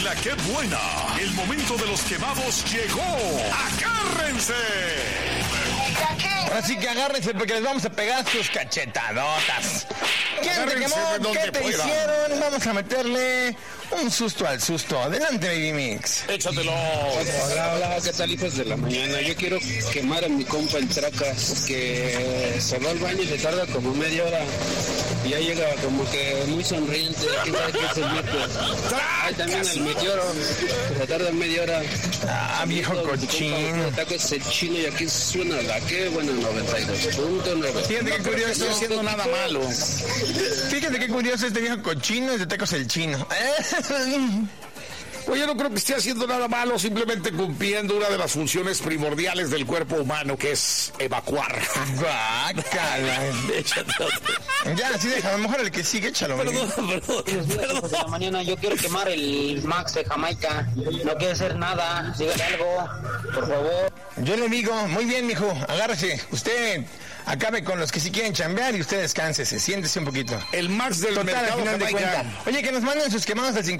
La Qué Buena. El momento de los quemados llegó. ¡Agárrense! Ahora sí que agárrense porque les vamos a pegar sus cachetadotas. ¿Quién te quemó? ¿Qué te hicieron? Vamos a meterle un susto al susto. Adelante, Baby Mix. Échatelo. Hola, ¿qué tal, hijos de la mañana? Yo quiero quemar a mi compa el Tracas, que se va al baño y se tarda como media hora. Y ya llega como que muy sonriente. ¿Quién sabe qué se mete? Hay también el Meteoro, que se tarda media hora. Ah, viejo cochino. El Taco es el chino y aquí suena La Qué Buena 92.9. Fíjate qué curioso. No estoy haciendo nada malo. Fíjate qué curioso este viejo cochino y de tacos el chino. Pues yo no creo que esté haciendo nada malo, simplemente cumpliendo una de las funciones primordiales del cuerpo humano, que es evacuar. Guácala. Ya, así deja, a lo mejor el que sigue, échalo. Perdón. De la mañana yo quiero quemar el Max de Jamaica. No quiere hacer nada. Dígale algo, por favor. Yo le digo, muy bien, mijo, agárrese. Usted acabe con los que sí quieren chambear y usted descánsese, siéntese un poquito. El Max del Total, mercado al final de Jamaica. cuentas. Oye, que nos manden sus quemados al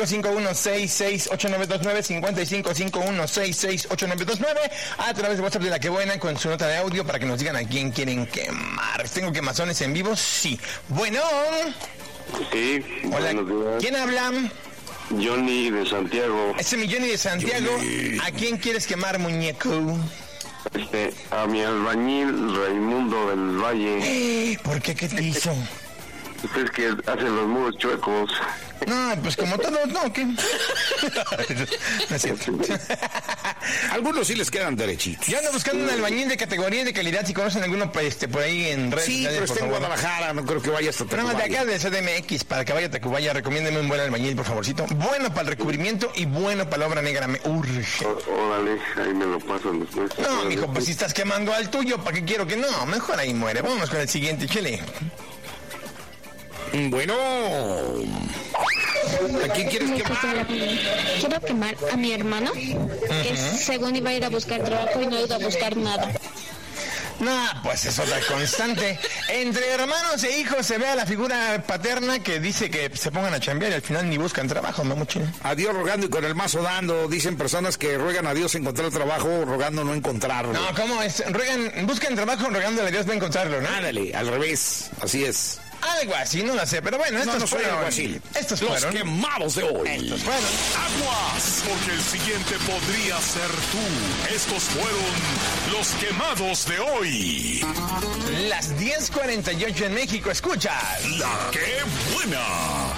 5551668929, 5551668929, a través de WhatsApp de La Qué Buena con su nota de audio para que nos digan a quién quieren quemar. ¿Tengo quemazones en vivo? Sí. Bueno. Sí, Hola. buenos días. ¿Quién habla? Johnny de Santiago. Ese mi Johnny de Santiago. Johnny. ¿A quién quieres quemar, muñeco? A mi albañil Raimundo del Valle. ¿Por qué? ¿Qué te hizo? Usted es que hace los muros chuecos. No, pues como todos, ¿no? ¿Qué? No es cierto. Algunos sí les quedan derechitos. Yo ando buscando un albañil de categoría y de calidad. Si conocen alguno por ahí en redes Sí, sociales, pero por está en favor. Guadalajara, no creo que vaya hasta Nada más de acá de CDMX, para que vaya a Tacubaya, recomiéndeme un buen albañil, por favorcito. Bueno para el recubrimiento y bueno para la obra negra, me urge. Órale, ahí me lo pasan después. No, mijo, pues si estás quemando al tuyo, ¿para qué quiero que no? Mejor ahí muere. Vámonos con el siguiente, chile. Bueno, ¿a quién quieres quemar? Quiero quemar a mi hermano, que según iba a ir a buscar trabajo y no ha ido a buscar nada. No, pues es otra constante. Entre hermanos e hijos se ve a la figura paterna que dice que se pongan a chambear y al final ni buscan trabajo, mamuchín. A Dios rogando y con el mazo dando. Dicen personas que ruegan a Dios encontrar trabajo, rogando no encontrarlo. No, ¿cómo es? Buscan trabajo rogándole a Dios va a encontrarlo, ¿no? Ándale, al revés, así es. Algo así, no lo sé, pero bueno, estos No soy fueron. algo así. Estos Los fueron. quemados de hoy. Estos fueron. Aguas, porque el siguiente podría ser tú. Estos fueron los quemados de hoy. Las 10:48 en México, escuchas. La Qué Buena.